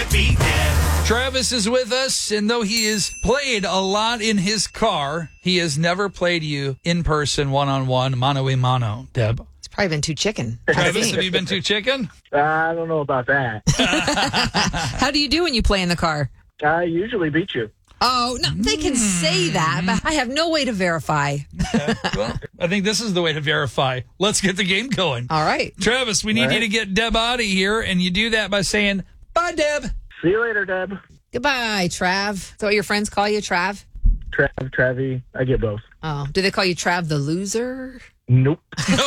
beat Deb. Travis is with us, and though he has played a lot in his car, he has never played you in person, one-on-one, mano-a-mano. Deb? It's probably been too chicken. Travis, have you been too chicken? I don't know about that. How do you do when you play in the car? I usually beat you. Oh, no, they can say that, but I have no way to verify. Okay. Well, I think this is the way to verify. Let's get the game going. All right. Travis, we need you to get Deb out of here, and you do that by saying, bye, Deb. See you later, Deb. Goodbye, Trav. Is that what your friends call you, Trav? Travie. I get both. Oh, do they call you Trav the loser? Nope.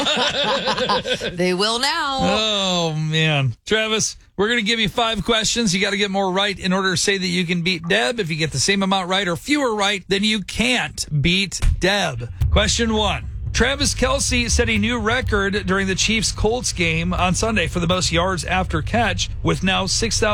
They will now. Oh, man. Travis, we're going to give you 5 questions. You got to get more right in order to say that you can beat Deb. If you get the same amount right or fewer right, then you can't beat Deb. Question 1. Travis Kelce set a new record during the Chiefs-Colts game on Sunday for the most yards after catch, with now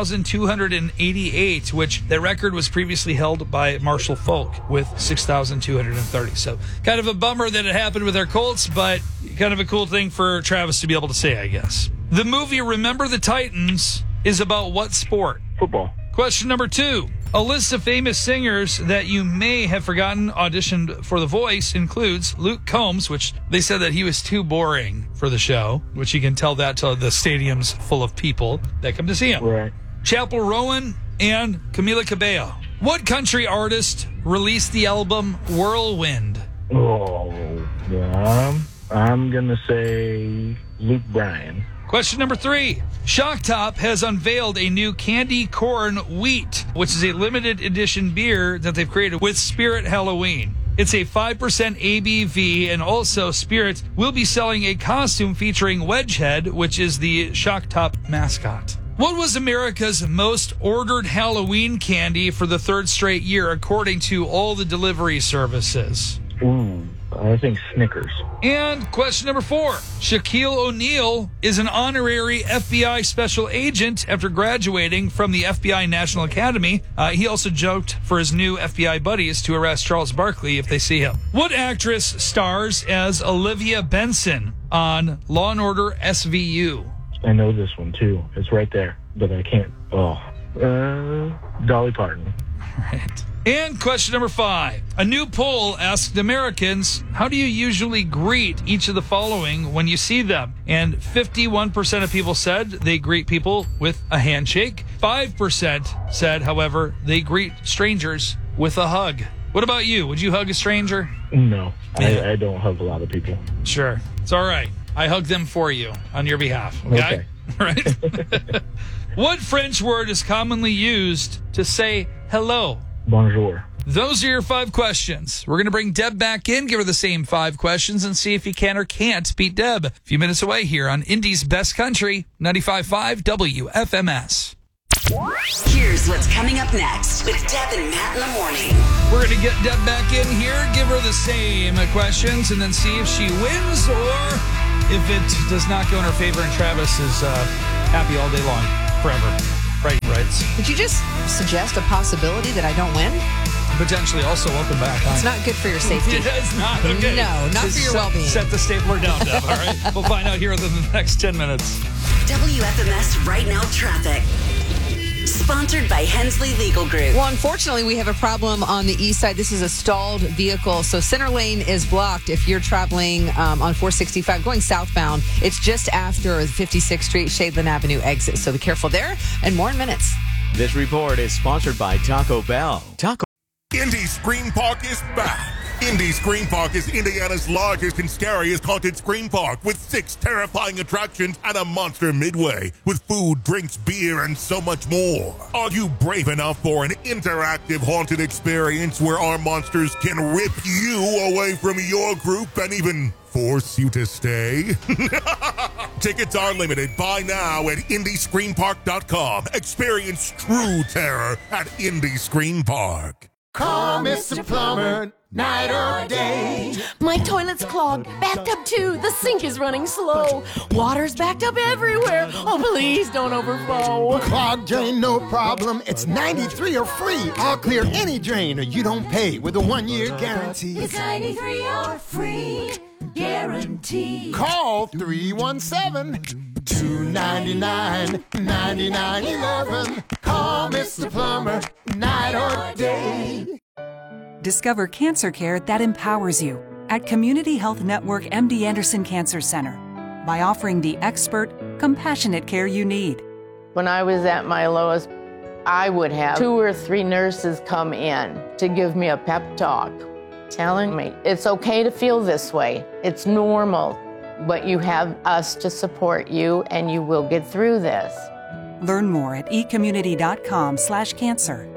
6,288, which that record was previously held by Marshall Faulk with 6,230. So kind of a bummer that it happened with our Colts, but kind of a cool thing for Travis to be able to say, I guess. The movie Remember the Titans is about what sport? Football. Question number 2. A list of famous singers that you may have forgotten auditioned for The Voice includes Luke Combs, which they said that he was too boring for the show, which you can tell that to the stadiums full of people that come to see him. Right. Chapel Rowan and Camila Cabello. What country artist released the album Whirlwind? Oh, yeah. I'm going to say Luke Bryan. Question number 3. Shock Top has unveiled a new candy corn wheat, which is a limited edition beer that they've created with Spirit Halloween. It's a 5% ABV, and also Spirit will be selling a costume featuring Wedgehead, which is the Shock Top mascot. What was America's most ordered Halloween candy for the 3rd straight year, according to all the delivery services? Ooh, I think Snickers. And question number 4. Shaquille O'Neal is an honorary FBI special agent after graduating from the FBI National Academy. He also joked for his new FBI buddies to arrest Charles Barkley if they see him. What actress stars as Olivia Benson on Law & Order SVU? I know this one, too. It's right there, but I can't. Dolly Parton. Right. And question number 5. A new poll asked Americans, how do you usually greet each of the following when you see them? And 51% of people said they greet people with a handshake. 5% said, however, they greet strangers with a hug. What about you? Would you hug a stranger? No, I don't hug a lot of people. Sure. It's all right. I hug them for you on your behalf. Okay? Right? What French word is commonly used to say hello? Bonjour. Those are your 5 questions. We're going to bring Deb back in, give her the same 5 questions, and see if you can or can't beat Deb. A few minutes away here on Indy's Best Country, 95.5 WFMS. Here's what's coming up next with Deb and Matt in the morning. We're going to get Deb back in here, give her the same questions, and then see if she wins or if it does not go in her favor and Travis is happy all day long, forever. Right. Did you just suggest a possibility that I don't win? Potentially. Also, welcome back. It's not good for your safety. It's not. Okay. No, not for your well-being. Set the stapler down, Deb. All right. We'll find out here within the next 10 minutes. WFMS Right Now Traffic. Sponsored by Hensley Legal Group. Well, unfortunately, we have a problem on the east side. This is a stalled vehicle, so center lane is blocked if you're traveling on 465 going southbound. It's just after the 56th Street, Shadeland Avenue exit, so be careful there. And more in minutes. This report is sponsored by Taco Bell. Indy Scream Park is back. Indy Scream Park is Indiana's largest and scariest haunted scream park with 6 terrifying attractions and a monster midway with food, drinks, beer, and so much more. Are you brave enough for an interactive haunted experience where our monsters can rip you away from your group and even force you to stay? Tickets are limited. Buy now at IndyScreamPark.com. Experience true terror at Indy Scream Park. Call Mr. Plumber, night or day. My toilet's clogged, backed up too. The sink is running slow. Water's backed up everywhere. Oh, please don't overflow. Clogged drain, no problem. It's 93 or free. I'll clear any drain or you don't pay with a 1-year guarantee. It's 93 or free guarantee. Call 317-299-9911. Call discover cancer care that empowers you at Community Health Network MD Anderson Cancer Center by offering the expert, compassionate care you need. When I was at my lowest, I would have 2 or 3 nurses come in to give me a pep talk, telling me it's okay to feel this way. It's normal, but you have us to support you and you will get through this. Learn more at ecommunity.com/cancer.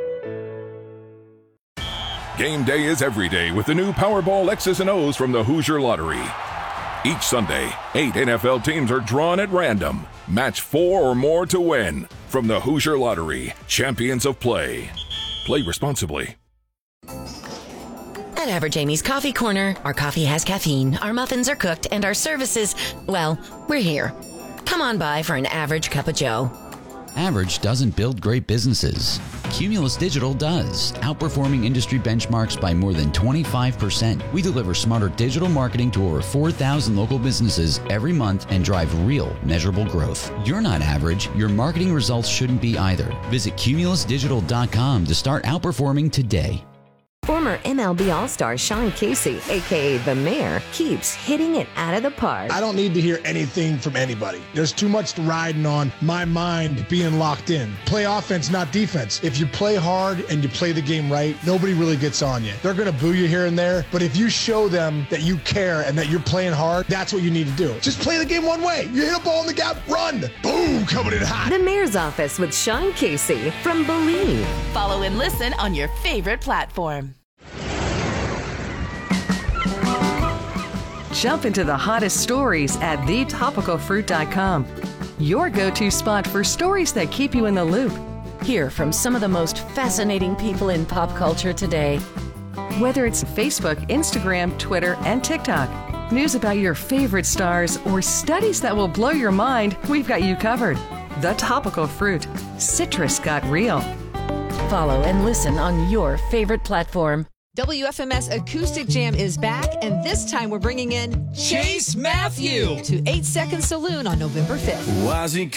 Game day is every day with the new Powerball X's and O's from the Hoosier Lottery. Each Sunday, 8 NFL teams are drawn at random. Match 4 or more to win. From the Hoosier Lottery, champions of play. Play responsibly. At Average Amy's Coffee Corner, our coffee has caffeine, our muffins are cooked, and our services, well, we're here. Come on by for an average cup of joe. Average doesn't build great businesses. Cumulus Digital does, outperforming industry benchmarks by more than 25%. We deliver smarter digital marketing to over 4,000 local businesses every month and drive real, measurable growth. You're not average. Your marketing results shouldn't be either. Visit cumulusdigital.com to start outperforming today. Former MLB All-Star Sean Casey, a.k.a. The Mayor, keeps hitting it out of the park. I don't need to hear anything from anybody. There's too much riding on my mind being locked in. Play offense, not defense. If you play hard and you play the game right, nobody really gets on you. They're going to boo you here and there, but if you show them that you care and that you're playing hard, that's what you need to do. Just play the game one way. You hit a ball in the gap, run. Boom, coming in hot. The Mayor's Office with Sean Casey from Believe. Follow and listen on your favorite platform. Jump into the hottest stories at thetopicalfruit.com. Your go-to spot for stories that keep you in the loop. Hear from some of the most fascinating people in pop culture today. Whether it's Facebook, Instagram, Twitter, and TikTok, news about your favorite stars, or studies that will blow your mind, we've got you covered. The Topical Fruit. Citrus got real. Follow and listen on your favorite platform. WFMS Acoustic Jam is back, and this time we're bringing in Chase Matthew to 8 Second Saloon on November 5th.